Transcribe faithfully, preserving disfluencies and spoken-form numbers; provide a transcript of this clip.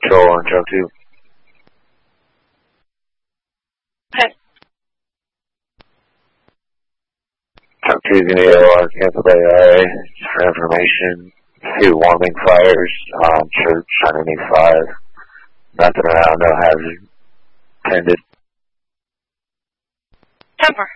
Control on Truck two. Okay. Truck two is going to be O R, cancel by I A. Just for information, two warming fires on Church underneath five. Nothing around, no hazard. Tended. Temper.